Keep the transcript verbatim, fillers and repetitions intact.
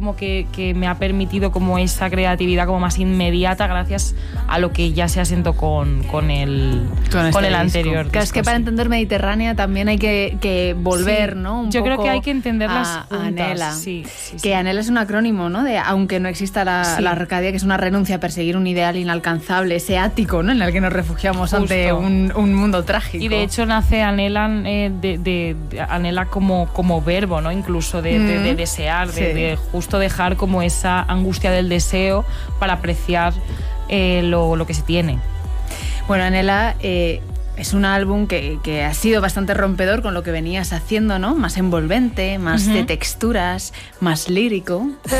como que, que me ha permitido como esa creatividad como más inmediata gracias a lo que ya se asentó con, con el, con este con el disco. anterior. Claro, es que para entender Mediterránea también hay que, que volver, sí, ¿no? Un yo poco creo que hay que entenderlas a, juntas. a Anhela. Sí, sí, que sí. Anhela es un acrónimo, ¿no? De aunque no exista la, Sí. la Arcadia, que es una renuncia a perseguir un ideal inalcanzable, ese ático, ¿no? En el que nos refugiamos Justo. ante un, un mundo trágico. Y de hecho nace Anhela eh, de, de, de Anhela como, como verbo, ¿no? Incluso de, mm. de, de desear, sí. de, de justo dejar como esa angustia del deseo para apreciar eh, lo, lo que se tiene. Bueno, Anhela eh, es un álbum que, que ha sido bastante rompedor con lo que venías haciendo, ¿no? Más envolvente, más uh-huh. de texturas, más lírico.